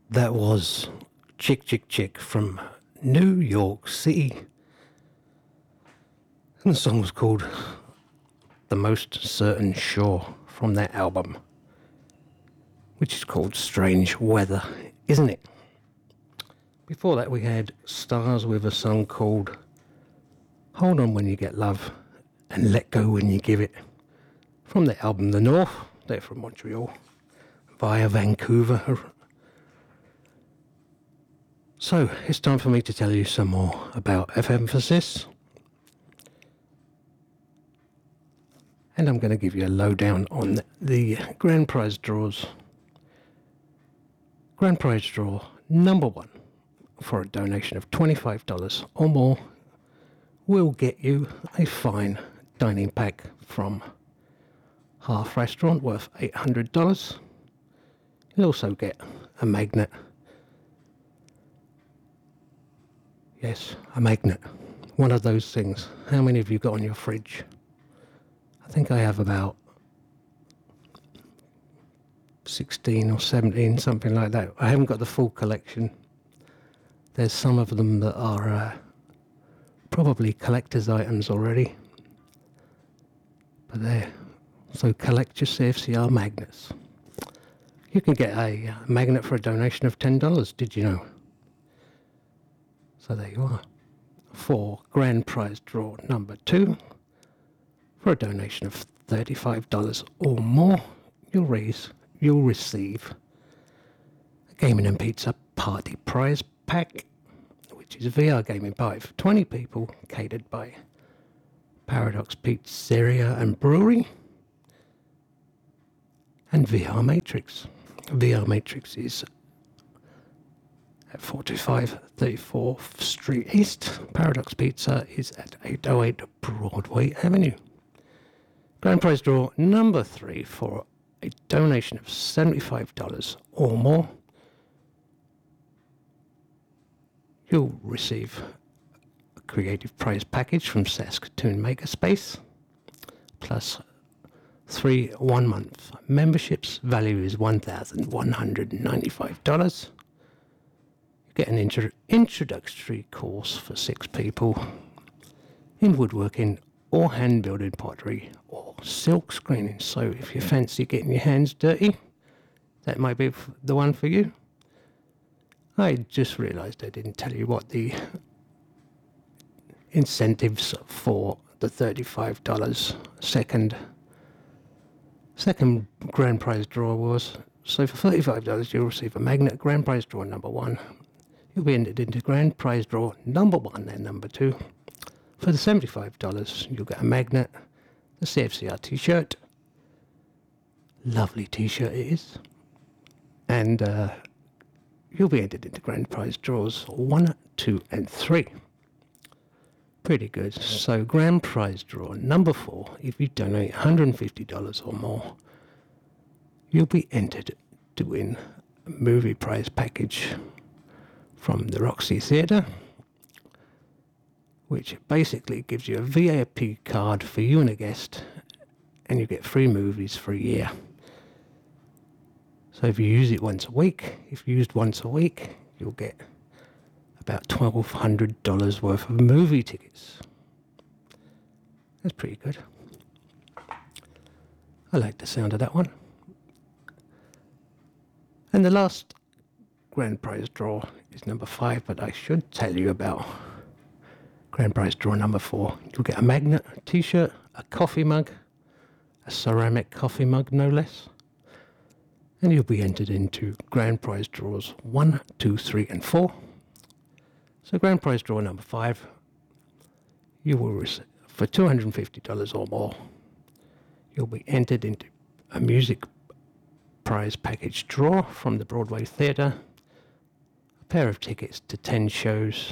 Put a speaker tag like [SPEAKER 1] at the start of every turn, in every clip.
[SPEAKER 1] That was Chick Chick Chick from New York City. And the song was called The Most Certain Shore from their album, which is called Strange Weather, isn't it? Before that we had Stars with a song called Hold On When You Get Love and Let Go When You Give It from their album The North. They're from Montreal via Vancouver. So it's time for me to tell you some more about F-Emphasis. And I'm going to give you a lowdown on the grand prize draws. Grand prize draw number one for a donation of $25 or more will get you a fine dining pack from Half Restaurant worth $800. You'll also get a magnet. Yes, a magnet. One of those things. How many have you got on your fridge? I think I have about 16 or 17, something like that. I haven't got the full collection. There's some of them that are probably collector's items already. But there. So collect your CFCR magnets. You can get a magnet for a donation of $10. Did you know? So there you are. For grand prize draw number two, for a donation of $35 or more, you'll receive a Gaming and Pizza Party Prize Pack, which is a VR gaming party for 20 people, catered by Paradox Pizzeria and Brewery, and VR Matrix. VR Matrix is at 425 34th Street East. Paradox Pizza is at 808 Broadway Avenue. Grand prize draw number three for a donation of $75 or more. You'll receive a creative prize package from Saskatoon Makerspace, plus 3 1-month memberships. Value is $1,195. You get an introductory course for 6 people in woodworking or hand building pottery or silk screening. So if you fancy getting your hands dirty, that might be the one for you. I just realised I didn't tell you what the incentives for the $35 second grand prize draw was. So for $35 you'll receive a magnet. Grand prize draw number one, you'll be entered into grand prize draw number one and number two. For the $75 you'll get a magnet, the CFCR t-shirt, lovely t-shirt it is, and you'll be entered into grand prize draws 1, 2 and 3. Pretty good. So grand prize draw number 4, if you donate $150 or more, you'll be entered to win a movie prize package from the Roxy Theatre, which basically gives you a VIP card for you and a guest, and you get free movies for a year. So if you use it once a week, if used once a week, you'll get about $1,200 worth of movie tickets. That's pretty good. I like the sound of that one. And the last grand prize draw is number 5, but I should tell you about grand prize draw number 4. You'll get a magnet, a t-shirt, a coffee mug, a ceramic coffee mug no less. And you'll be entered into grand prize draws 1, 2, 3 and 4. So grand prize draw number 5, you will receive, for $250 or more, you'll be entered into a music prize package draw from the Broadway Theatre, a pair of tickets to 10 shows,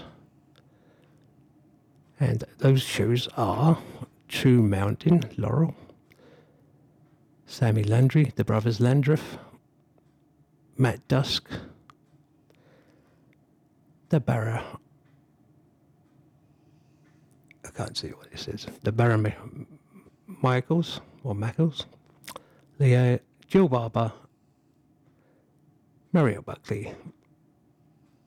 [SPEAKER 1] and those shows are True Mountain, Laurel, Sammy Landry, the Brothers Landreth, Matt Dusk, the Barra, I can't see what it says, the Barra Michaels, or Mackles, Jill Barber, Mario Buckley,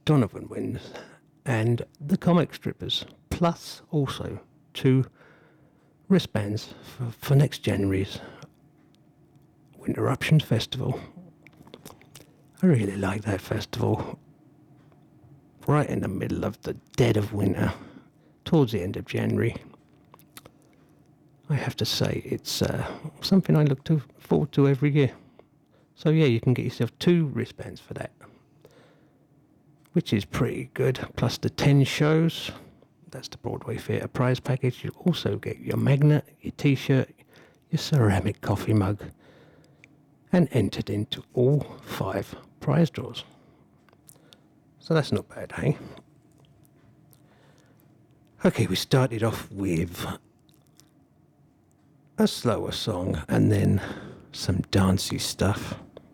[SPEAKER 1] Donovan wins, and the comic strippers, plus also 2 wristbands for next January's Winter Eruptions Festival. I really like that festival. Right in the middle of the dead of winter, towards the end of January. I have to say, it's something I look forward to every year. So yeah, you can get yourself 2 wristbands for that, which is pretty good. Plus the 10 shows. That's the Broadway Theatre prize package. You also get your magnet, your t-shirt, your ceramic coffee mug, and entered into all 5 prize draws. So that's not bad, eh? Okay, we started off with a slower song and then some dancey stuff.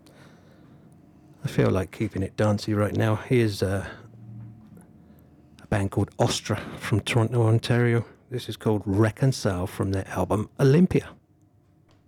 [SPEAKER 1] I feel like keeping it dancey right now. Here's a band called Ostra from Toronto, Ontario. This is called Reconcile from their album Olympia.